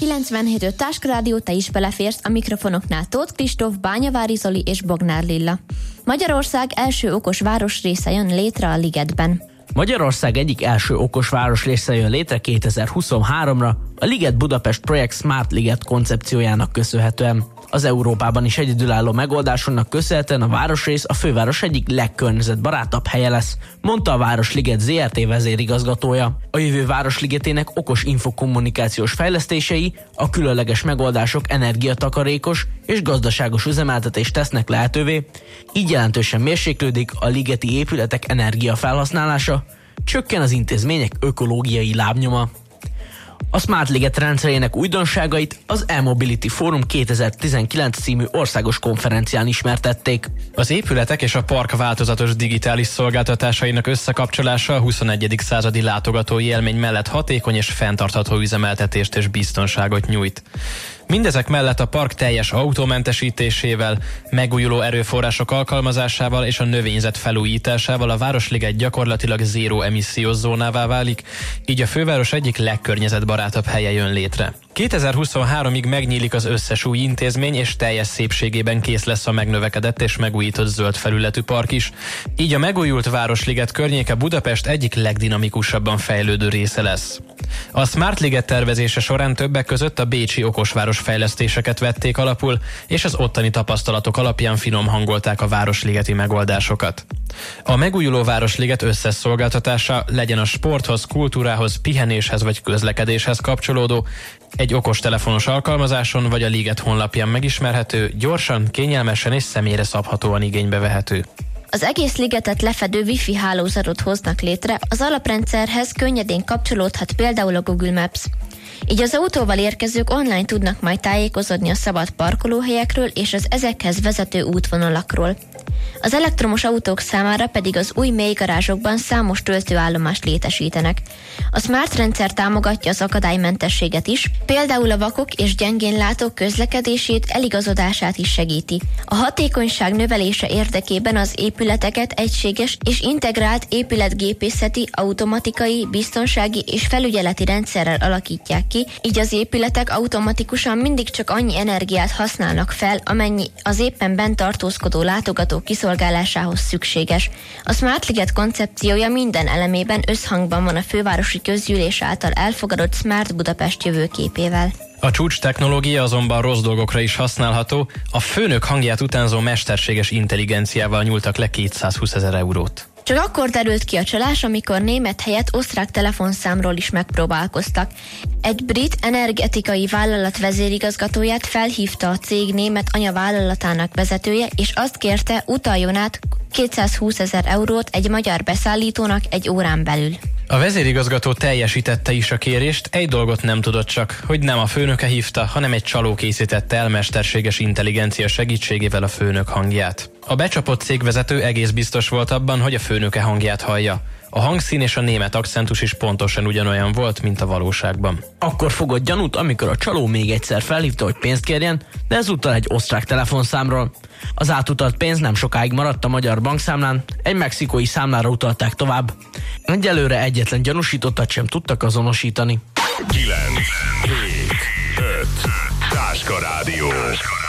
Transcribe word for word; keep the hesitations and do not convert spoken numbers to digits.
kilencvenhét öt Táska Rádió, te is beleférsz, a mikrofonoknál Tóth Kristóf, Bányavári Zoli és Bognár Lilla. Magyarország első okos városrésze jön létre a Ligetben. Magyarország egyik első okos városrésze jön létre kétezer-huszonháromra, a Liget Budapest projekt Smart Liget koncepciójának köszönhetően. Az Európában is egyedülálló megoldásonnak köszönhetően a városrész a főváros egyik legkörnyezetbarátabb helye lesz, mondta a Városliget zé er té vezérigazgatója. A jövő Városligetének okos infokommunikációs fejlesztései, a különleges megoldások energiatakarékos és gazdaságos üzemeltetést tesznek lehetővé, így jelentősen mérséklődik a ligeti épületek energiafelhasználása, csökken az intézmények ökológiai lábnyoma. A Smart Liget rendszerének újdonságait az E-Mobility Forum kétezer-tizenkilenc című országos konferencián ismertették. Az épületek és a park változatos digitális szolgáltatásainak összekapcsolása a huszonegyedik századi látogatói élmény mellett hatékony és fenntartható üzemeltetést és biztonságot nyújt. Mindezek mellett a park teljes autómentesítésével, megújuló erőforrások alkalmazásával és a növényzet felújításával a Városliget gyakorlatilag zéró emissziós zónává válik, így a főváros egyik legkörnyezetbarátabb helye jön létre. kétezer-huszonháromig megnyílik az összes új intézmény, és teljes szépségében kész lesz a megnövekedett és megújított zöld felületű park is. Így a megújult Városliget környéke Budapest egyik legdinamikusabban fejlődő része lesz. A Smart Liget tervezése során többek között a bécsi okosváros fejlesztéseket vették alapul, és az ottani tapasztalatok alapján finom hangolták a városligeti megoldásokat. A megújuló Városliget összes szolgáltatása, legyen a sporthoz, kultúrához, pihenéshez vagy közlekedéshez kapcsolódó, egy okostelefonos alkalmazáson vagy a Liget honlapján megismerhető, gyorsan, kényelmesen és személyre szabhatóan igénybe vehető. Az egész ligetet lefedő wifi hálózatot hoznak létre, az alaprendszerhez könnyedén kapcsolódhat például a Google Maps. Így az autóval érkezők online tudnak majd tájékozódni a szabad parkolóhelyekről és az ezekhez vezető útvonalakról. Az elektromos autók számára pedig az új mélygarázsokban számos töltőállomást létesítenek. A Smart rendszer támogatja az akadálymentességet is, például a vakok és gyengénlátók közlekedését, eligazodását is segíti. A hatékonyság növelése érdekében az épületeket egységes és integrált épületgépészeti, automatikai, biztonsági és felügyeleti rendszerrel alakítják ki, így az épületek automatikusan mindig csak annyi energiát használnak fel, amennyi az éppen bent tartózkodó látogató kiszolgálásához szükséges. A Smart Liget koncepciója minden elemében összhangban van a fővárosi közgyűlés által elfogadott Smart Budapest jövőképével. A csúcs technológia azonban rossz dolgokra is használható, a főnök hangját utánzó mesterséges intelligenciával nyúltak le kétszázhúszezer eurót. Csak akkor derült ki a csalás, amikor német helyett osztrák telefonszámról is megpróbálkoztak. Egy brit energetikai vállalat vezérigazgatóját felhívta a cég német anyavállalatának vezetője, és azt kérte, utaljon át kétszázhúszezer eurót egy magyar beszállítónak egy órán belül. A vezérigazgató teljesítette is a kérést, egy dolgot nem tudott csak, hogy nem a főnöke hívta, hanem egy csaló készítette el mesterséges intelligencia segítségével a főnök hangját. A becsapott cégvezető egész biztos volt abban, hogy a főnöke hangját hallja. A hangszín és a német akcentus is pontosan ugyanolyan volt, mint a valóságban. Akkor fogott gyanút, amikor a csaló még egyszer felhívta, hogy pénzt kérjen, de ezúttal egy osztrák telefonszámról. Az átutalt pénz nem sokáig maradt a magyar bankszámlán, egy mexikói számlára utalták tovább. Egyelőre egyetlen gyanúsítottat sem tudtak azonosítani. kilenc, hét, öt, Táska Rádió.